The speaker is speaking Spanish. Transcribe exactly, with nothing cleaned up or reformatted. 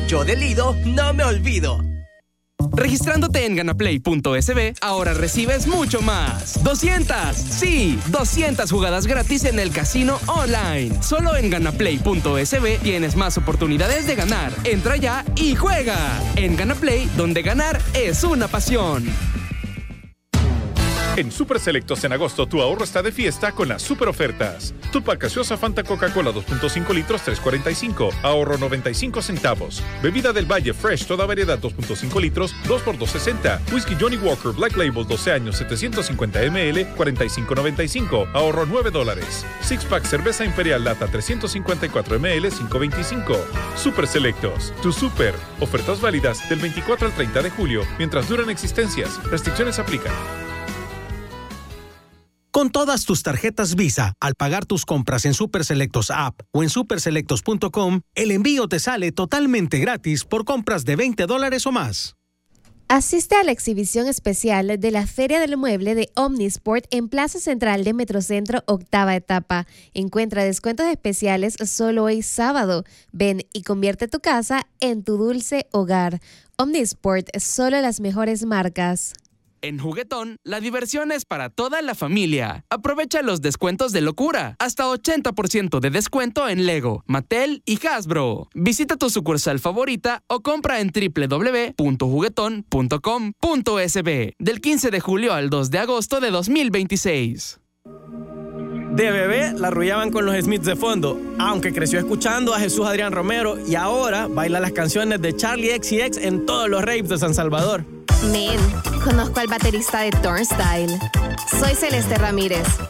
Yo de Lido no me olvido. Registrándote en ganaplay punto es be, ahora recibes mucho más. ¡doscientas! ¡Sí! ¡doscientas jugadas gratis en el casino online! Solo en ganaplay punto es be tienes más oportunidades de ganar. Entra ya y juega. En Ganaplay, donde ganar es una pasión. En Super Selectos en agosto tu ahorro está de fiesta con las super ofertas. Tupac gaseosa Fanta Coca-Cola dos punto cinco litros tres cuarenta y cinco, ahorro noventa y cinco centavos. Bebida del Valle Fresh toda variedad dos punto cinco litros, dos por dos sesenta. Whisky Johnny Walker Black Label doce años setecientos cincuenta mililitros, cuarenta y cinco noventa y cinco, ahorro nueve dólares. Six Pack cerveza Imperial Lata trescientos cincuenta y cuatro mililitros, cinco veinticinco. Super Selectos, tu super. Ofertas válidas del veinticuatro al treinta de julio mientras duran existencias. Restricciones aplican. Con todas tus tarjetas Visa, al pagar tus compras en Super Selectos App o en super selectos punto com, el envío te sale totalmente gratis por compras de veinte dólares o más. Asiste a la exhibición especial de la Feria del Mueble de Omnisport en Plaza Central de Metrocentro, octava etapa. Encuentra descuentos especiales solo hoy sábado. Ven y convierte tu casa en tu dulce hogar. Omnisport, solo las mejores marcas. En Juguetón, la diversión es para toda la familia. Aprovecha los descuentos de locura. Hasta ochenta por ciento de descuento en Lego, Mattel y Hasbro. Visita tu sucursal favorita o compra en doble u doble u doble u punto juguetón punto com punto es be del quince de julio al dos de agosto de dos mil veintiséis. De bebé la arrullaban con los Smiths de fondo, aunque creció escuchando a Jesús Adrián Romero y ahora baila las canciones de Charlie X C X en todos los raves de San Salvador. Men, conozco al baterista de Turnstile. Soy Celeste Ramírez.